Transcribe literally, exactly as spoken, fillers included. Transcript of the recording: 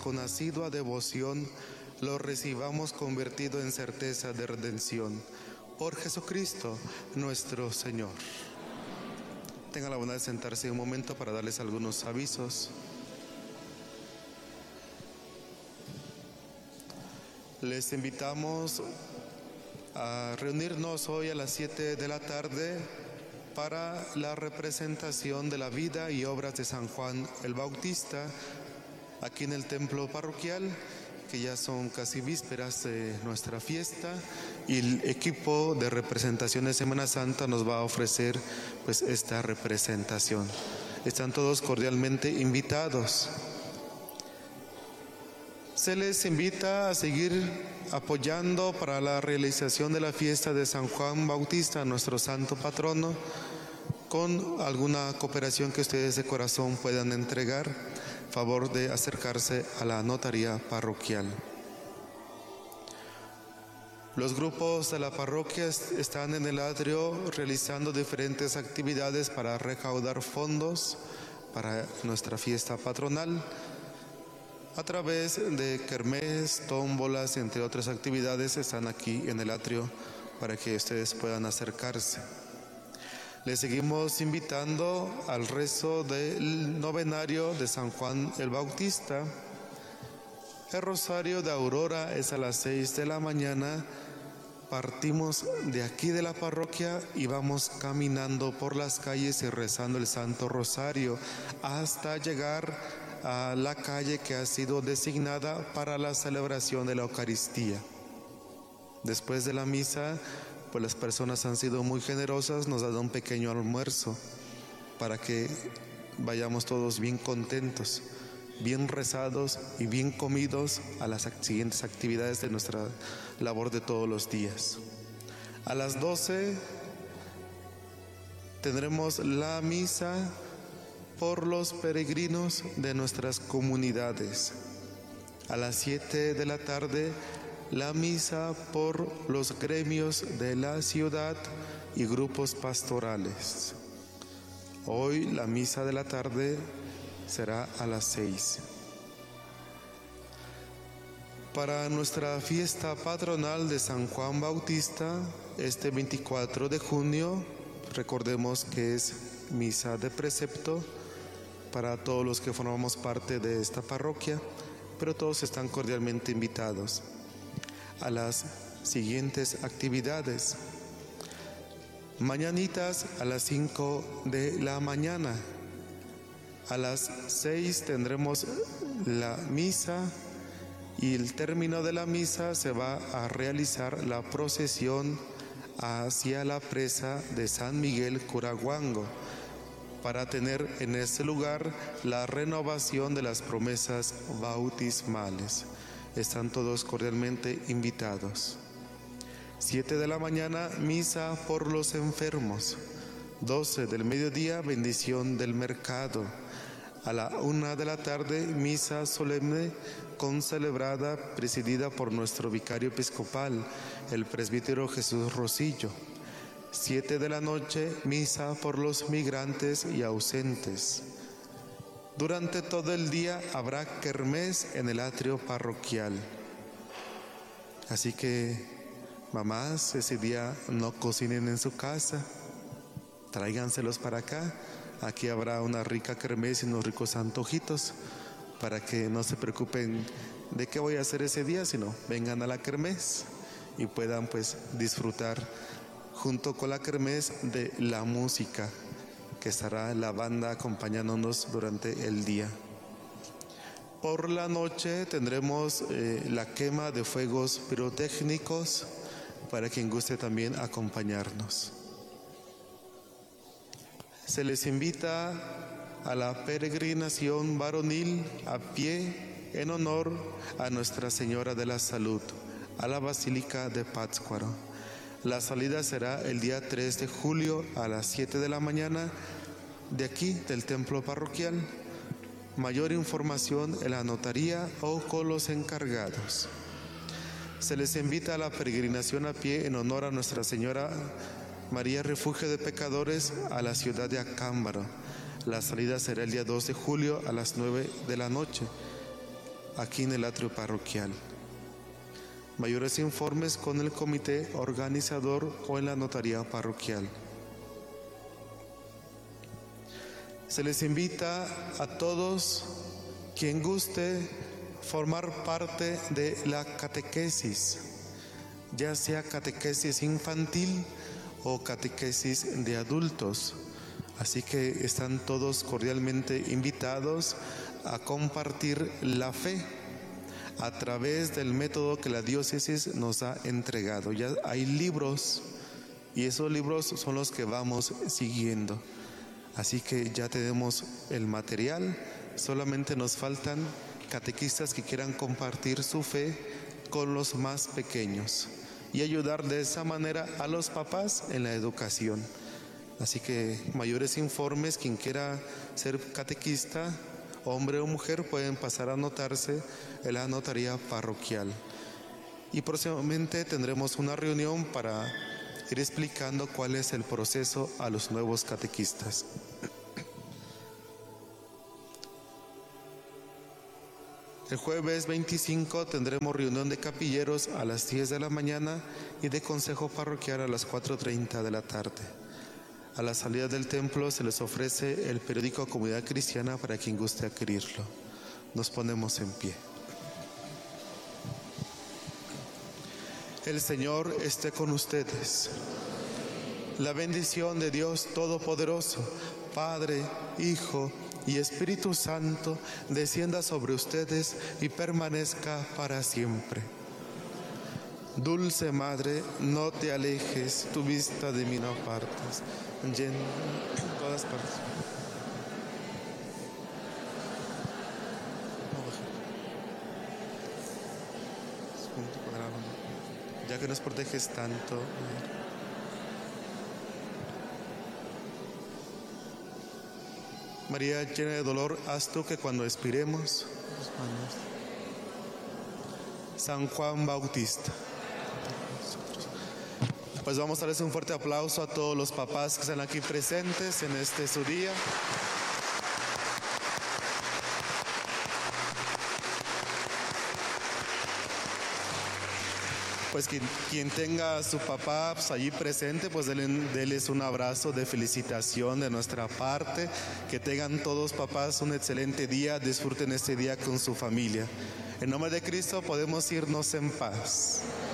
con asidua devoción lo recibamos convertido en certeza de redención. Por Jesucristo nuestro Señor. Tengan la bondad de sentarse un momento para darles algunos avisos. Les invitamos a reunirnos hoy a las siete de la tarde para la representación de la vida y obras de San Juan el Bautista aquí en el templo parroquial, que ya son casi vísperas de nuestra fiesta, y el equipo de representación de Semana Santa nos va a ofrecer pues esta representación. Están todos cordialmente invitados. Se les invita a seguir apoyando para la realización de la fiesta de San Juan Bautista, nuestro santo patrono, con alguna cooperación que ustedes de corazón puedan entregar, favor de acercarse a la notaría parroquial. Los grupos de la parroquia están en el atrio realizando diferentes actividades para recaudar fondos para nuestra fiesta patronal, a través de kermés, tómbolas, entre otras actividades. Están aquí en el atrio para que ustedes puedan acercarse. Les seguimos invitando al rezo del novenario de San Juan el Bautista. El rosario de Aurora es a las seis de la mañana. Partimos de aquí de la parroquia y vamos caminando por las calles y rezando el Santo Rosario hasta llegar a la calle que ha sido designada para la celebración de la Eucaristía. Después de la misa, pues las personas han sido muy generosas, nos dan un pequeño almuerzo para que vayamos todos bien contentos, bien rezados y bien comidos a las siguientes actividades de nuestra labor de todos los días. A las doce tendremos la misa por los peregrinos de nuestras comunidades. A las siete de la tarde, la misa por los gremios de la ciudad y grupos pastorales. Hoy la misa de la tarde será a las seis. Para nuestra fiesta patronal de San Juan Bautista, este veinticuatro de junio, recordemos que es misa de precepto para todos los que formamos parte de esta parroquia, pero todos están cordialmente invitados a las siguientes actividades. Mañanitas a las cinco de la mañana. A las seis tendremos la misa y el término de la misa se va a realizar la procesión hacia la presa de San Miguel Curahuango, para tener en este lugar la renovación de las promesas bautismales. Están todos cordialmente invitados. siete de la mañana, misa por los enfermos. doce del mediodía, bendición del mercado. A la una de la tarde, misa solemne concelebrada, presidida por nuestro vicario episcopal, el presbítero Jesús Rosillo. Siete de la noche, misa por los migrantes y ausentes. Durante todo el día habrá kermés en el atrio parroquial. Así que, mamás, ese día no cocinen en su casa, tráiganselos para acá. Aquí habrá una rica kermés y unos ricos antojitos, para que no se preocupen de qué voy a hacer ese día, sino vengan a la kermés y puedan pues disfrutar junto con la kermés de la música que estará la banda acompañándonos durante el día. Por la noche tendremos eh, la quema de fuegos pirotécnicos para quien guste también acompañarnos. Se les invita a la peregrinación varonil a pie en honor a Nuestra Señora de la Salud, a la Basílica de Pátzcuaro. La salida será el día tres de julio a las siete de la mañana de aquí del templo parroquial. Mayor información en la notaría o con los encargados. Se les invita a la peregrinación a pie en honor a Nuestra Señora María Refugio de Pecadores a la ciudad de Acámbaro. La salida será el día dos de julio a las nueve de la noche. aquí en el atrio parroquial. Mayores informes con el comité organizador o en la notaría parroquial. Se les invita a todos quien guste formar parte de la catequesis, ya sea catequesis infantil o catequesis de adultos. Así que están todos cordialmente invitados a compartir la fe a través del método que la diócesis nos ha entregado. Ya hay libros y esos libros son los que vamos siguiendo. Así que ya tenemos el material, solamente nos faltan catequistas que quieran compartir su fe con los más pequeños y ayudar de esa manera a los papás en la educación. Así que mayores informes, quien quiera ser catequista, hombre o mujer, pueden pasar a anotarse en la notaría parroquial. Y próximamente tendremos una reunión para ir explicando cuál es el proceso a los nuevos catequistas. El jueves veinticinco tendremos reunión de capilleros a las diez de la mañana y de consejo parroquial a las cuatro treinta de la tarde. A la salida del templo se les ofrece el periódico Comunidad Cristiana para quien guste adquirirlo. Nos ponemos en pie. El Señor esté con ustedes. La bendición de Dios Todopoderoso, Padre, Hijo y Espíritu Santo, descienda sobre ustedes y permanezca para siempre. Dulce Madre, no te alejes, tu vista de mí no apartes. Llena en todas partes. Ya que nos proteges tanto. María, llena de dolor, haz tú que cuando expiremos. San Juan Bautista. Pues vamos a darles un fuerte aplauso a todos los papás que están aquí presentes en este su día. Pues quien, quien tenga a su papá pues, allí presente, pues denle, denles un abrazo de felicitación de nuestra parte. Que tengan todos papás un excelente día, disfruten este día con su familia. En nombre de Cristo podemos irnos en paz.